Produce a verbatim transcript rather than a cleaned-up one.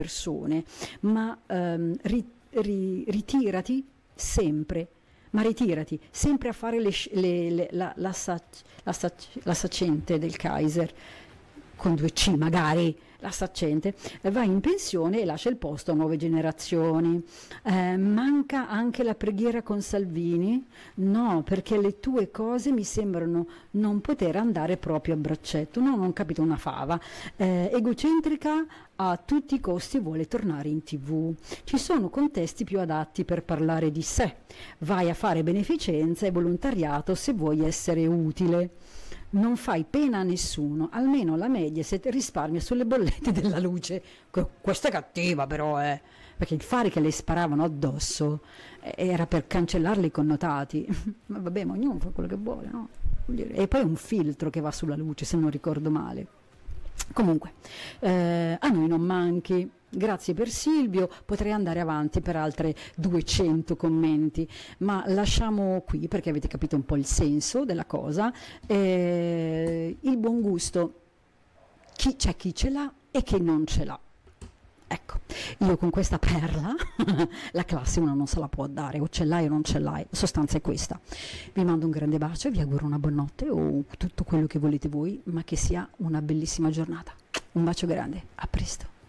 persone, ma ehm, ri- ri- ritirati sempre, ma ritirati sempre a fare le, sci- le- le- la, la, sac- la, sac- la saccente del Kaiser, con due C magari, la saccente, eh, va in pensione e lascia il posto a nuove generazioni. Eh, manca anche la preghiera con Salvini? No, perché le tue cose mi sembrano non poter andare proprio a braccetto. No, non ho capito una fava. Eh, egocentrica a tutti i costi vuole tornare in tv. Ci sono contesti più adatti per parlare di sé. Vai a fare beneficenza e volontariato se vuoi essere utile. Non fai pena a nessuno, almeno la Mediaset risparmia sulle bollette della luce. Que- Questa è cattiva però, eh, perché il fare che le sparavano addosso eh, era per cancellarle i connotati. Ma vabbè, ma ognuno fa quello che vuole, no? Voglio dire, e poi un filtro che va sulla luce, se non ricordo male. Comunque, eh, a noi non manchi. Grazie per Silvio, potrei andare avanti per altre duecento commenti, ma lasciamo qui perché avete capito un po' il senso della cosa. Eh, il buon gusto, chi, c'è chi ce l'ha e chi non ce l'ha. Ecco, io con questa perla, la classe una non se la può dare, o ce l'hai o non ce l'hai, la sostanza è questa. Vi mando un grande bacio, vi auguro una buonanotte o tutto quello che volete voi, ma che sia una bellissima giornata. Un bacio grande, a presto.